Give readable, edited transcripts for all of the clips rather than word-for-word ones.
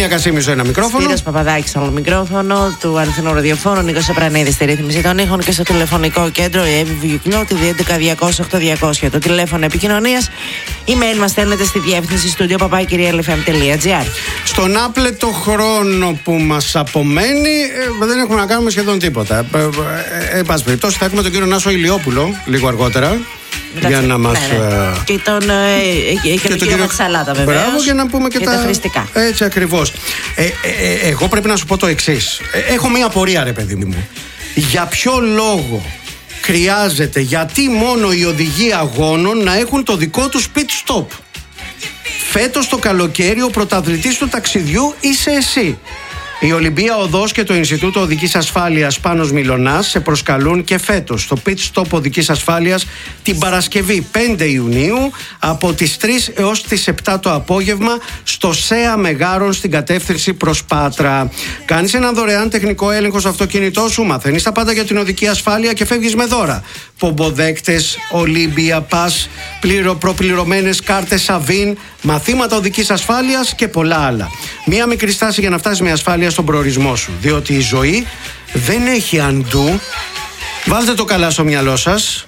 Ευθυμία Κασίμη ένα μικρόφωνο. Σπύρος Παπαδάκης άλλο μικρόφωνο. Του Αληθινού Ραδιοφώνου Νίκος Σαπρανίδης στη ρύθμιση των ήχων. Και στο τηλεφωνικό κέντρο η Εύη Βιουκλώτη 211-200-8-200. Το τηλέφωνο επικοινωνίας. Email μας στέλνετε στη διεύθυνση studio@lfm.gr. Στον άπλετο χρόνο που μας απομένει δεν έχουμε να κάνουμε σχεδόν τίποτα. Εν πάση περιπτώσει, θα έχουμε τον κύριο Νάσο Ηλιόπουλο λίγο αργότερα. Για να μας. Και τον κύριο Ματσαλάτα, βέβαια. Μπράβο, για να πούμε και τα χρηστικά. Έτσι ακριβώς. Εγώ πρέπει να σου πω το εξής. Έχω μία απορία, ρε παιδί μου. Για ποιο λόγο χρειάζεται, γιατί μόνο οι οδηγοί αγώνων να έχουν το δικό τους pit stop? Φέτος το καλοκαίρι ο πρωταθλητής του ταξιδιού είσαι εσύ. Η Ολυμπία Οδός και το Ινστιτούτο Οδικής Ασφάλειας Πάνος Μιλωνάς σε προσκαλούν και φέτος στο Pit Stop Οδικής Ασφάλειας την Παρασκευή 5 Ιουνίου από τις 3 έως τις 7 το απόγευμα στο ΣΕΑ Μεγάρων στην κατεύθυνση προς Πάτρα. Κάνεις έναν δωρεάν τεχνικό έλεγχο στο αυτοκίνητό σου, μαθαίνεις τα πάντα για την οδική ασφάλεια και φεύγεις με δώρα. Πομποδέκτες, Olympia Pass, προπληρωμένες κάρτες Savin, μαθήματα οδικής ασφάλειας και πολλά άλλα. Μία μικρή στάση για να φτάσεις με ασφάλεια στον προορισμό σου, διότι η ζωή δεν έχει αντού. Βάλτε το καλά στο μυαλό σας.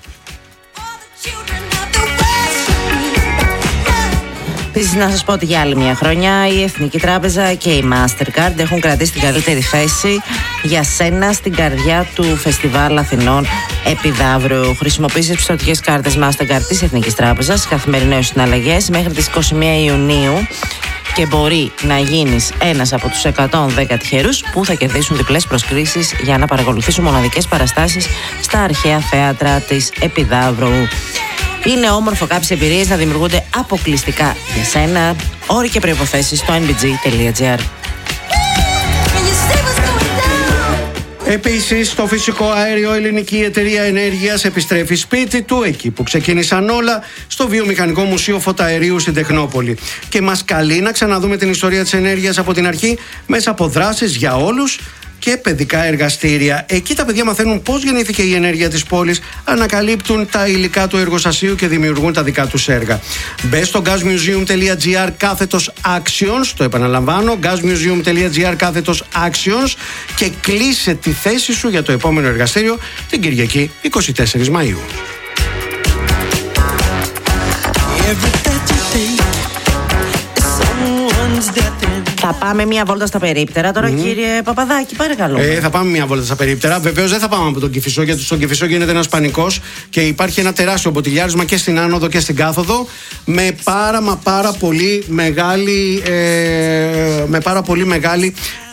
Επίσης, να σας πω ότι για άλλη μια χρονιά η Εθνική Τράπεζα και η Mastercard έχουν κρατήσει την καλύτερη θέση για σένα στην καρδιά του Φεστιβάλ Αθηνών Επιδαύρου. Χρησιμοποιήσεις πιστωτικές κάρτες Mastercard της Εθνικής Τράπεζας στις καθημερινές συναλλαγές μέχρι τις 21 Ιουνίου και μπορεί να γίνεις ένας από τους 110 τυχερούς που θα κερδίσουν διπλές προσκλήσεις για να παρακολουθήσουν μοναδικές παραστάσεις στα αρχαία θέατρα της Επιδαύρου. Είναι όμορφο κάποιες εμπειρίες να δημιουργούνται αποκλειστικά για σένα. Όροι και προϋποθέσεις στο nbg.gr. Επίσης, στο φυσικό αέριο Ελληνική Εταιρεία Ενέργειας επιστρέφει σπίτι του, εκεί που ξεκίνησαν όλα, στο Βιομηχανικό Μουσείο Φωταερίου στην Τεχνόπολη. Και μας καλεί να ξαναδούμε την ιστορία της ενέργειας από την αρχή, μέσα από δράσεις για όλους και παιδικά εργαστήρια. Εκεί τα παιδιά μαθαίνουν πώς γεννήθηκε η ενέργεια της πόλης, ανακαλύπτουν τα υλικά του εργοστασίου και δημιουργούν τα δικά τους έργα. Μπες στο gasmuseum.gr/actions, το επαναλαμβάνω, gasmuseum.gr/actions και κλείσε τη θέση σου για το επόμενο εργαστήριο την Κυριακή 24 Μαΐου. Θα πάμε μια βόλτα στα περίπτερα τώρα, κύριε Παπαδάκη, παρακαλώ. Θα πάμε μια βόλτα στα περίπτερα. Βεβαίως δεν θα πάμε από τον Κηφισό, γιατί στον Κηφισό γίνεται ένας πανικός και υπάρχει ένα τεράστιο μποτιλιάρισμα και στην άνοδο και στην κάθοδο με πάρα πολύ μεγάλη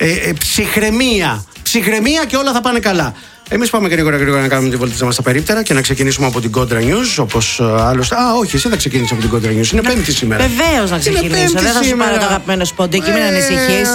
ψυχραιμία και όλα θα πάνε καλά. Εμείς πάμε γρήγορα να κάνουμε τη βολτίτσα μας στα περίπτερα και να ξεκινήσουμε από την Κόντρα News, όπως άλλωστε. Όχι, εσύ θα ξεκινήσεις από την Κόντρα News. Είναι Πέμπτη σήμερα. Βεβαίως να ξεκινήσω. Δεν θα σου πάρω το αγαπημένο σποντίκι, μην ανησυχείς.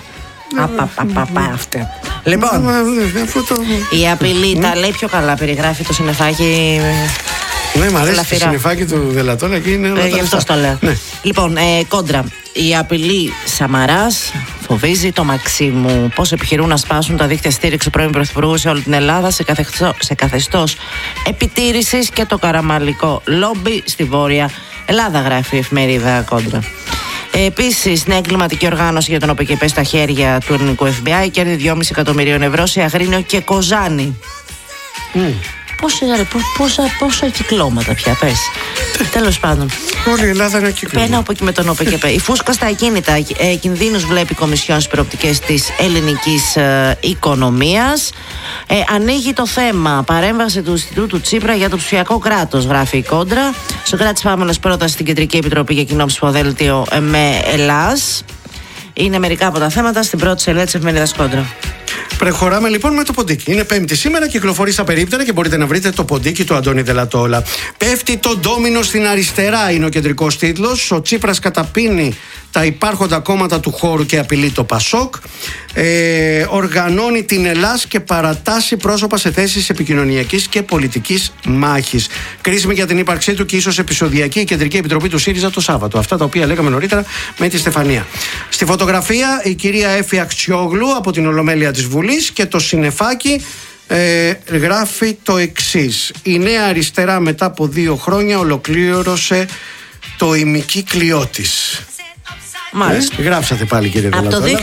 Λοιπόν, η απειλή τα λέει πιο καλά. Περιγράφει το συννεφάκι. Ναι, μου αρέσει το συννεφάκι του Δελατόλα και είναι. Γι' αυτό το λέω. Λοιπόν, Κόντρα. Η απειλή Σαμαράς φοβίζει το Μαξίμου. Πώς επιχειρούν να σπάσουν τα δίκτυα στήριξη πρώην Πρωθυπουργού σε όλη την Ελλάδα σε καθεστώς επιτήρησης και το καραμαλικό λόμπι στη Βόρεια Ελλάδα, γράφει η εφημερίδα Κόντρα. Επίσης, νέα εγκληματική οργάνωση για τον ΟΠΕΚΕΠΕ στα χέρια του ελληνικού FBI, κέρδη 2,5 εκατομμυρίων ευρώ σε Αγρίνιο και Κοζάνη. Πόσα κυκλώματα πια, πες. Τέλος πάντων. Όλη η Ελλάδα είναι κυκλώματα. Πένα από εκεί με τον ΟΠΕΚΕΠΕ. Η φούσκα στα ακίνητα. Κινδύνους βλέπει η Κομισιόν στις προοπτικές της ελληνικής οικονομίας. Ανοίγει το θέμα. Παρέμβαση του Ινστιτούτου Τσίπρα για το ψηφιακό κράτος, γράφει η Κόντρα. Σοκράτης Παύλος πρόταση στην Κεντρική Επιτροπή για κοινό ψηφοδέλτιο με Ελλάς. Είναι μερικά από τα θέματα στην πρώτη σελίδα της εφημερίδας Κόντρα. Προχωράμε λοιπόν με το ποντίκι. Είναι Πέμπτη σήμερα, κυκλοφορεί στα περίπτερα και μπορείτε να βρείτε το ποντίκι του Αντώνη Δελατόλα. Πέφτει το ντόμινο στην αριστερά, είναι ο κεντρικός τίτλος. Ο Τσίπρας καταπίνει τα υπάρχοντα κόμματα του χώρου και απειλεί το Πασόκ. Οργανώνει την Ελλάς και παρατάσσει πρόσωπα σε θέσεις επικοινωνιακής και πολιτικής μάχης. Κρίσιμη για την ύπαρξή του και ίσως επεισοδιακή η Κεντρική Επιτροπή του ΣΥΡΙΖΑ το Σάββατο. Αυτά τα οποία λέγαμε νωρίτερα με τη Στεφανία. Στη φωτογραφία η κυρία Έφη Αξιόγλου από την Ολομέλεια της Βουλής και το συννεφάκι γράφει το εξής. Η Νέα Αριστερά μετά από 2 χρόνια ολοκλήρωσε το ημικύκλιό της. Μάλιστα. Γράψατε πάλι, κύριε Δελατόλα.